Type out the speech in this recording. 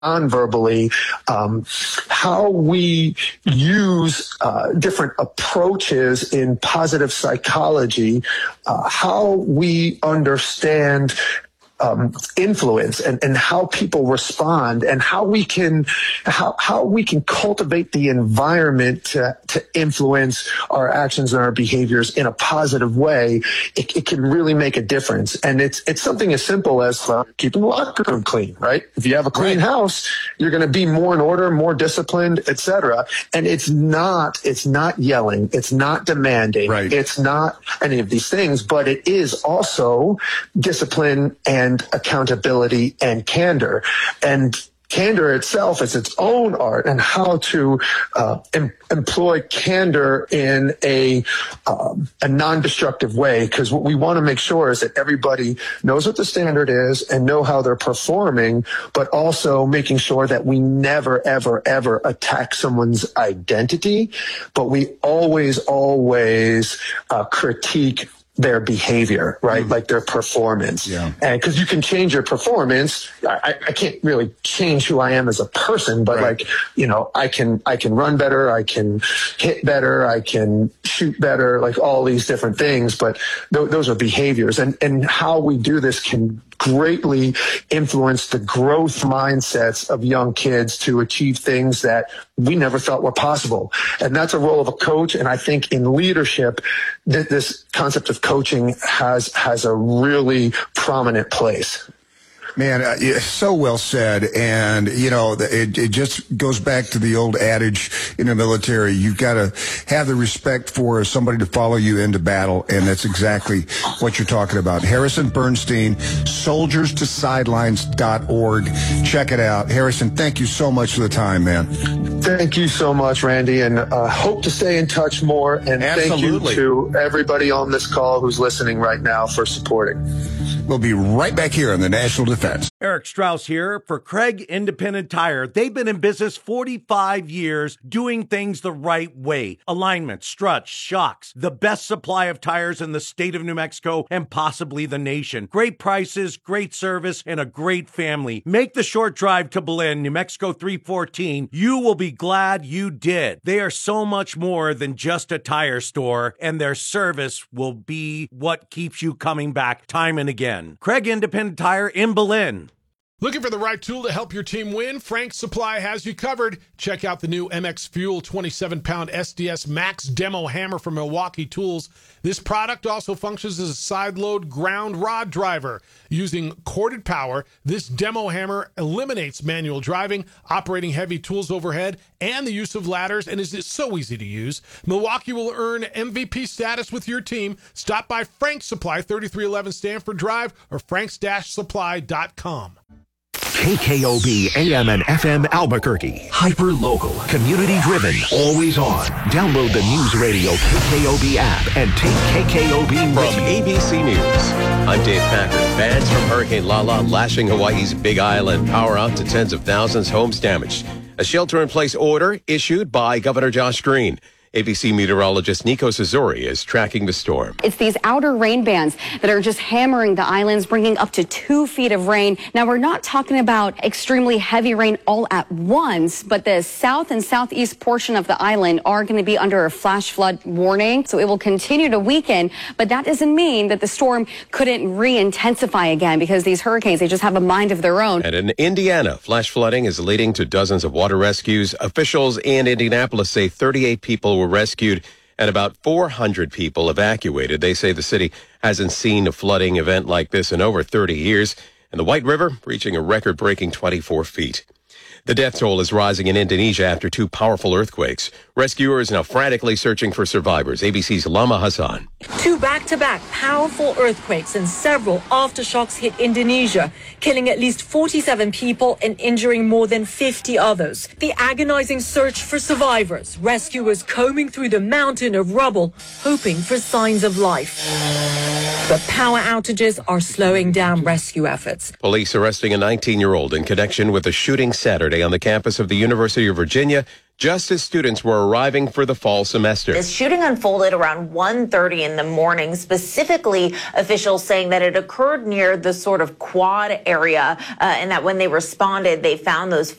non-verbally, how we use different approaches in positive psychology, how we understand influence and how people respond, and how we can cultivate the environment to influence our actions and our behaviors in a positive way. It can really make a difference. And it's something as simple as keeping the locker room clean, right? If you have a clean house, you're going to be more in order, more disciplined, etc. And it's not yelling, it's not demanding, it's not any of these things, but it is also discipline and accountability and candor. And candor itself is its own art, and how to employ candor in a non-destructive way. Because what we want to make sure is that everybody knows what the standard is and know how they're performing, but also making sure that we never, ever, ever attack someone's identity, but we always critique their behavior, right? Like their performance. Yeah. And because you can change your performance. I can't really change who I am as a person, but I can run better, I can hit better, I can shoot better, like all these different things. But those are behaviors, and how we do this can greatly influence the growth mindsets of young kids to achieve things that we never thought were possible. And that's a role of a coach. And I think in leadership, this concept of coaching has a really prominent place. Man, so well said. And, it just goes back to the old adage in the military. You've got to have the respect for somebody to follow you into battle. And that's exactly what you're talking about. Harrison Bernstein, soldierstosidelines.org. Check it out. Harrison, thank you so much for the time, man. Thank you so much, Randy. And hope to stay in touch more. And Absolutely. Thank you to everybody on this call who's listening right now for supporting. We'll be right back here on the National Defense. Eric Strauss here for Craig Independent Tire. They've been in business 45 years doing things the right way. Alignment, struts, shocks, the best supply of tires in the state of New Mexico and possibly the nation. Great prices, great service, and a great family. Make the short drive to Belen, New Mexico 314. You will be glad you did. They are so much more than just a tire store, and their service will be what keeps you coming back time and again. Craig Independent Tire in Belen. Looking for the right tool to help your team win? Frank's Supply has you covered. Check out the new MX Fuel 27-pound SDS Max Demo Hammer from Milwaukee Tools. This product also functions as a side-load ground rod driver. Using corded power, this demo hammer eliminates manual driving, operating heavy tools overhead, and the use of ladders, and is so easy to use. Milwaukee will earn MVP status with your team. Stop by Frank's Supply, 3311 Stanford Drive, or franks-supply.com. KKOB AM and FM Albuquerque. Hyper-local, community-driven, always on. Download the News Radio KKOB app and take KKOB From ABC News, I'm Dave Packer. Fans from Hurricane Lala lashing Hawaii's Big Island. Power out to tens of thousands, homes damaged. A shelter-in-place order issued by Governor Josh Green. ABC meteorologist Nico Sazuri is tracking the storm. It's these outer rain bands that are just hammering the islands, bringing up to 2 feet of rain. Now, we're not talking about extremely heavy rain all at once, but the south and southeast portion of the island are going to be under a flash flood warning. So it will continue to weaken, but that doesn't mean that the storm couldn't re-intensify again, because these hurricanes, they just have a mind of their own. And in Indiana, flash flooding is leading to dozens of water rescues. Officials in Indianapolis say 38 people were rescued and about 400 people evacuated. They say the city hasn't seen a flooding event like this in over 30 years, and the White River reaching a record-breaking 24 feet. The death toll is rising in Indonesia after 2 powerful earthquakes. Rescuers now frantically searching for survivors. ABC's Lama Hassan. 2 back-to-back powerful earthquakes and several aftershocks hit Indonesia, killing at least 47 people and injuring more than 50 others. The agonizing search for survivors, rescuers combing through the mountain of rubble, hoping for signs of life. But power outages are slowing down rescue efforts. Police arresting a 19-year-old in connection with a shooting Saturday on the campus of the University of Virginia. just as students were arriving for the fall semester. This shooting unfolded around 1:30 in the morning, specifically officials saying that it occurred near the sort of quad area and that when they responded, they found those